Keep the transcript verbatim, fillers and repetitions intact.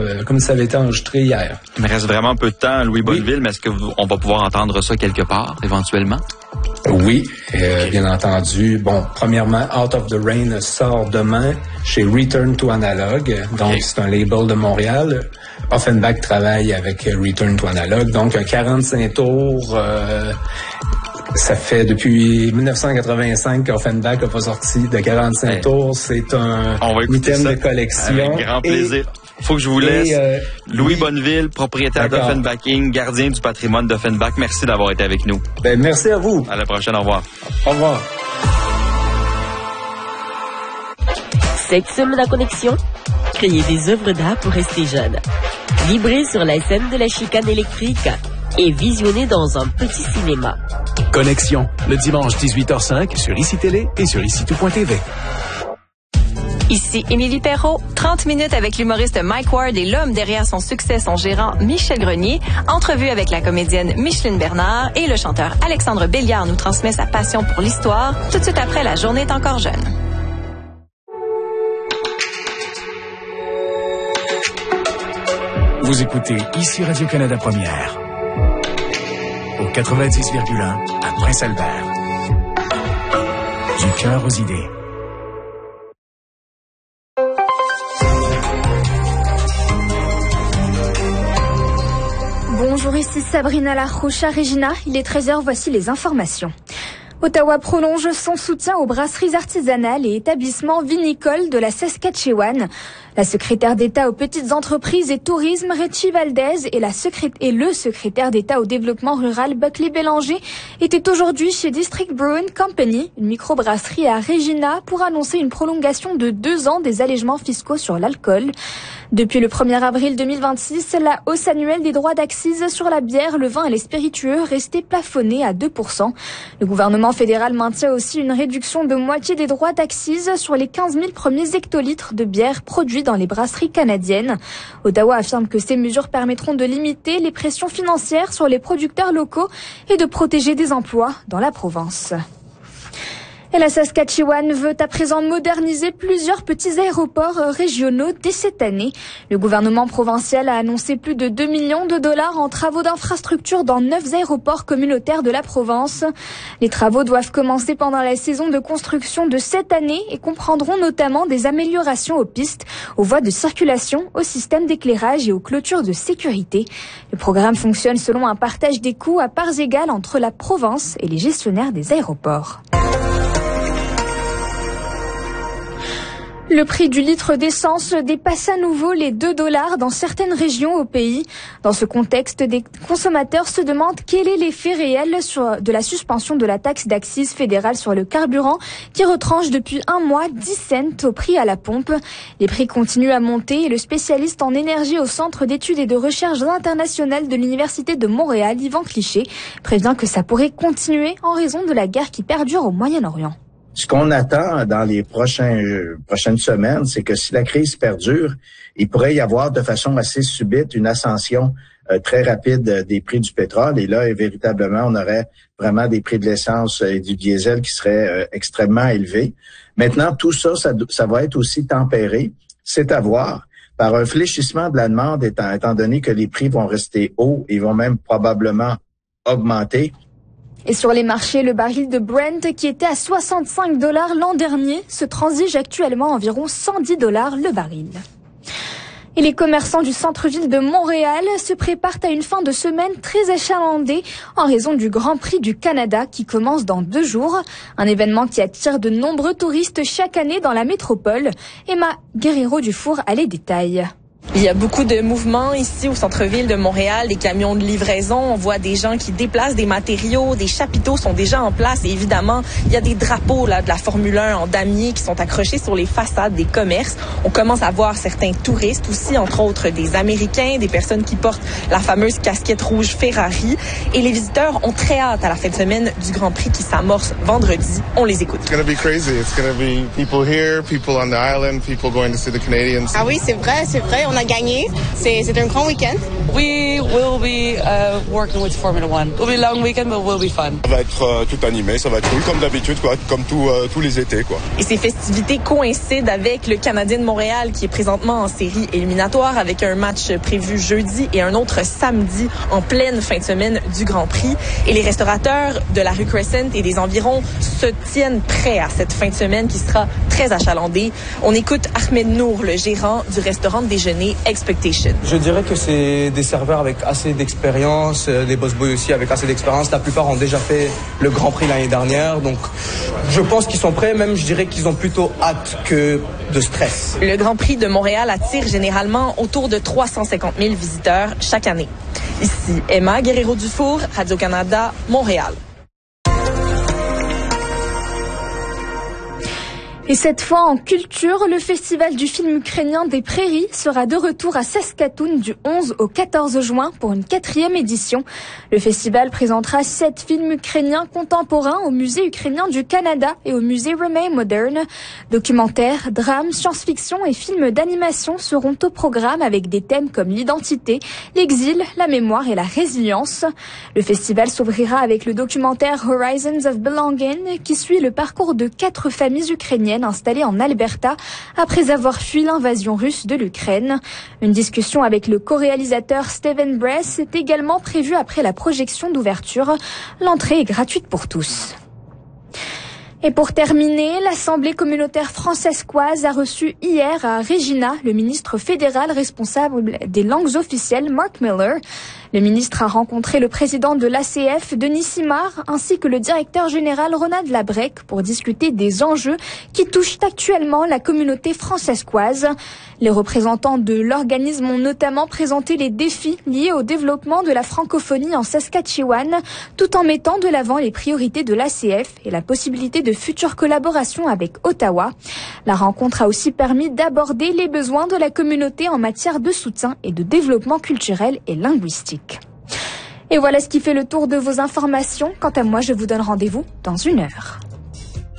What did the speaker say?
euh, comme ça avait été enregistré hier. Il me reste vraiment peu de temps, Louis Bonneville, oui. Mais est-ce qu'on va pouvoir entendre ça quelque part, éventuellement? Oui, euh, okay. Bien entendu. Bon, premièrement, Out of the Rain sort demain chez Return to Analog. Donc, okay. C'est un label de Montréal. Offenbach travaille avec Return to Analog. Donc, un quarante-cinq tours... Euh, Ça fait depuis dix-neuf cent quatre-vingt-cinq qu'Offenbach n'a pas sorti de quarante-cinq ouais. tours. C'est un item de collection. Avec grand plaisir. Et, Faut que je vous laisse. Et, euh, Louis oui. Bonneville, propriétaire d'Offenbach Incorporated, gardien du patrimoine d'Offenbach. Merci d'avoir été avec nous. Ben, merci à vous. À la prochaine. Au revoir. Au revoir. Cette semaine à Connexion, créer des œuvres d'art pour rester jeune. Vibrer sur la scène de la chicane électrique et visionner dans un petit cinéma. Connexion, le dimanche dix-huit heures cinq sur Ici Télé et sur ici tout point t v. Ici Émilie Perrault, trente minutes avec l'humoriste Mike Ward et l'homme derrière son succès, son gérant Michel Grenier. Entrevue avec la comédienne Micheline Bernard et le chanteur Alexandre Béliard nous transmet sa passion pour l'histoire tout de suite après La journée est encore jeune. Vous écoutez Ici Radio-Canada Première au quatre-vingt-dix virgule un à Prince-Albert. Du cœur aux idées. Bonjour, ici Sabrina Larocha Regina. Il est treize heures, voici les informations. Ottawa prolonge son soutien aux brasseries artisanales et établissements vinicoles de la Saskatchewan. La secrétaire d'État aux petites entreprises et tourisme, Richie Valdez, et, la secré- et le secrétaire d'État au développement rural, Buckley Bélanger, étaient aujourd'hui chez District Brewing Company, une microbrasserie à Regina, pour annoncer une prolongation de deux ans des allègements fiscaux sur l'alcool. Depuis le premier avril deux mille vingt-six, la hausse annuelle des droits d'accise sur la bière, le vin et les spiritueux restait plafonnée à deux pour cent. Le gouvernement fédéral maintient aussi une réduction de moitié des droits d'accise sur les quinze mille premiers hectolitres de bière produits dans les brasseries canadiennes. Ottawa affirme que ces mesures permettront de limiter les pressions financières sur les producteurs locaux et de protéger des emplois dans la province. Et la Saskatchewan veut à présent moderniser plusieurs petits aéroports régionaux dès cette année. Le gouvernement provincial a annoncé plus de deux millions de dollars en travaux d'infrastructure dans neuf aéroports communautaires de la province. Les travaux doivent commencer pendant la saison de construction de cette année et comprendront notamment des améliorations aux pistes, aux voies de circulation, aux systèmes d'éclairage et aux clôtures de sécurité. Le programme fonctionne selon un partage des coûts à parts égales entre la province et les gestionnaires des aéroports. Le prix du litre d'essence dépasse à nouveau les deux dollars dans certaines régions au pays. Dans ce contexte, des consommateurs se demandent quel est l'effet réel sur, de la suspension de la taxe d'accise fédérale sur le carburant qui retranche depuis un mois dix cents au prix à la pompe. Les prix continuent à monter et le spécialiste en énergie au Centre d'études et de recherche internationales de l'Université de Montréal, Yvan Cliché, prévient que ça pourrait continuer en raison de la guerre qui perdure au Moyen-Orient. Ce qu'on attend dans les prochains, prochaines semaines, c'est que si la crise perdure, il pourrait y avoir de façon assez subite une ascension euh, très rapide des prix du pétrole. Et là, et véritablement, on aurait vraiment des prix de l'essence et du diesel qui seraient euh, extrêmement élevés. Maintenant, tout ça, ça, ça va être aussi tempéré. C'est à voir par un fléchissement de la demande, étant, étant donné que les prix vont rester hauts et vont même probablement augmenter. Et sur les marchés, le baril de Brent, qui était à soixante-cinq dollars l'an dernier, se transige actuellement à environ cent dix dollars le baril. Et les commerçants du centre-ville de Montréal se préparent à une fin de semaine très achalandée en raison du Grand Prix du Canada qui commence dans deux jours. Un événement qui attire de nombreux touristes chaque année dans la métropole. Emma Guerrero-Dufour a les détails. Il y a beaucoup de mouvements ici au centre-ville de Montréal, des camions de livraison, on voit des gens qui déplacent des matériaux, des chapiteaux sont déjà en place et évidemment, il y a des drapeaux là de la Formule un en damier qui sont accrochés sur les façades des commerces. On commence à voir certains touristes aussi, entre autres des Américains, des personnes qui portent la fameuse casquette rouge Ferrari et les visiteurs ont très hâte à la fin de semaine du Grand Prix qui s'amorce vendredi. On les écoute. It's going to be crazy. It's going to be people here, people on the island, people going to see the Canadians. Ah oui, c'est vrai, c'est vrai. On a gagner. C'est, c'est un grand week-end. We will be uh, working with Formula One. It will be a long weekend, but it will be fun. Ça va être euh, tout animé, ça va être cool comme d'habitude, quoi, comme tout, euh, tous les étés, quoi. Et ces festivités coïncident avec le Canadien de Montréal qui est présentement en série éliminatoire avec un match prévu jeudi et un autre samedi en pleine fin de semaine du Grand Prix. Et les restaurateurs de la rue Crescent et des environs se tiennent prêts à cette fin de semaine qui sera très achalandée. On écoute Ahmed Nour, le gérant du restaurant de déjeuner Expectation. Je dirais que c'est des serveurs avec assez d'expérience, des boss boys aussi avec assez d'expérience. La plupart ont déjà fait le Grand Prix l'année dernière, donc je pense qu'ils sont prêts. Même je dirais qu'ils ont plutôt hâte que de stress. Le Grand Prix de Montréal attire généralement autour de trois cent cinquante mille visiteurs chaque année. Ici Emma Guerrero-Dufour, Radio-Canada, Montréal. Et cette fois en culture, le festival du film ukrainien des Prairies sera de retour à Saskatoon du onze au quatorze juin pour une quatrième édition. Le festival présentera sept films ukrainiens contemporains au musée ukrainien du Canada et au musée Remain Modern. Documentaires, drames, science-fiction et films d'animation seront au programme avec des thèmes comme l'identité, l'exil, la mémoire et la résilience. Le festival s'ouvrira avec le documentaire Horizons of Belonging qui suit le parcours de quatre familles ukrainiennes installée en Alberta après avoir fui l'invasion russe de l'Ukraine. Une discussion avec le co-réalisateur Steven Bress est également prévue après la projection d'ouverture. L'entrée est gratuite pour tous. Et pour terminer, l'Assemblée communautaire francescoise a reçu hier à Regina le ministre fédéral responsable des langues officielles, Mark Miller. Le ministre a rencontré le président de l'A C F, Denis Simard, ainsi que le directeur général Ronald Labrec pour discuter des enjeux qui touchent actuellement la communauté francescoise. Les représentants de l'organisme ont notamment présenté les défis liés au développement de la francophonie en Saskatchewan, tout en mettant de l'avant les priorités de l'A C F et la possibilité de futures collaborations avec Ottawa. La rencontre a aussi permis d'aborder les besoins de la communauté en matière de soutien et de développement culturel et linguistique. Et voilà ce qui fait le tour de vos informations. Quant à moi, je vous donne rendez-vous dans une heure.